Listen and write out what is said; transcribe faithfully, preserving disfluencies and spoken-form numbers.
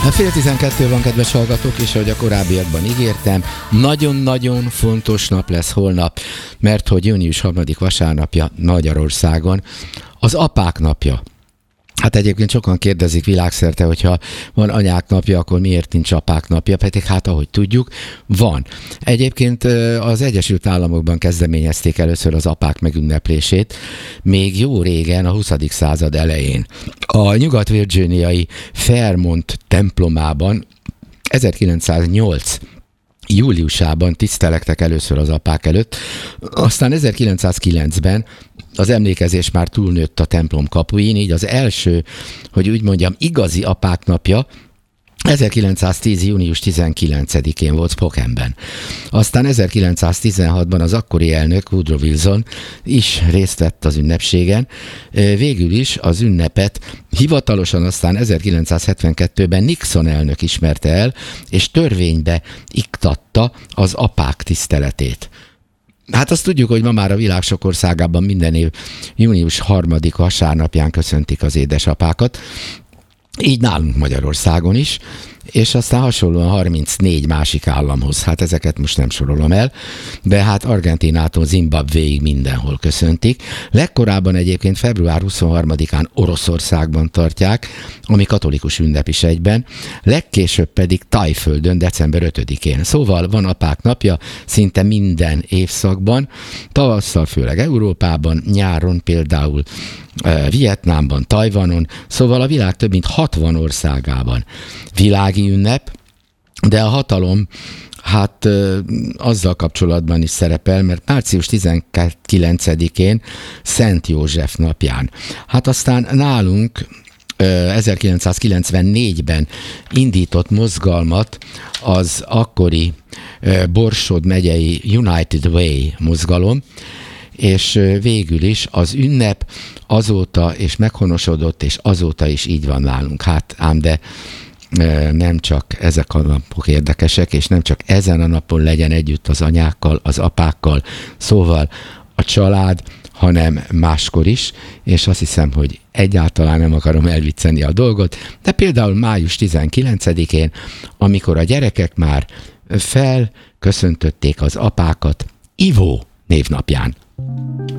A fél tizenkettő van, kedves hallgatók, és ahogy a korábbiakban ígértem, nagyon-nagyon fontos nap lesz holnap, mert hogy június harmadik vasárnapja Magyarországon az apák napja. Hát egyébként sokan kérdezik világszerte, hogyha van anyák napja, akkor miért nincs apák napja, pedig hát ahogy tudjuk, van. Egyébként az Egyesült Államokban kezdeményezték először az apák megünneplését, még jó régen, a huszadik század elején. A nyugat-virginiai Fairmont templomában ezerkilencszáznyolc júliusában tisztelektek először az apák előtt, aztán ezerkilencszázkilencben az emlékezés már túlnőtt a templom kapuin, így az első, hogy úgy mondjam, igazi apák napja ezerkilencszáztíz június tizenkilencedikén volt Spokaneben. Aztán ezerkilencszáztizenhatban az akkori elnök Woodrow Wilson is részt vett az ünnepségen. Végül is az ünnepet hivatalosan aztán ezerkilencszázhetvenkettőben Nixon elnök ismerte el, és törvénybe iktatta az apák tiszteletét. Hát azt tudjuk, hogy ma már a világ sok országában minden év június harmadik vasárnapján köszöntik az édesapákat, így nálunk Magyarországon is, és aztán hasonlóan harmincnégy másik államhoz. Hát ezeket most nem sorolom el, de hát Argentinától Zimbabvéig mindenhol köszöntik. Legkorábban egyébként február huszonharmadikán Oroszországban tartják, ami katolikus ünnep is egyben, legkésőbb pedig Thaiföldön december ötödikén. Szóval van apák napja szinte minden évszakban, tavasszal főleg Európában, nyáron például Vietnámban, Tajvanon, szóval a világ több mint hatvan országában világi ünnep, de a hatalom hát azzal kapcsolatban is szerepel, mert március tizenkilencedikén Szent József napján. Hát aztán nálunk ezerkilencszázkilencvennégyben indított mozgalmat az akkori Borsod megyei United Way mozgalom, és végül is az ünnep azóta és meghonosodott, és azóta is így van nálunk. Hát ám de nem csak ezek a napok érdekesek, és nem csak ezen a napon legyen együtt az anyákkal, az apákkal, szóval a család, hanem máskor is, és azt hiszem, hogy egyáltalán nem akarom elvicceni a dolgot, de például május tizenkilencedikén, amikor a gyerekek már felköszöntötték az apákat Ivó névnapján.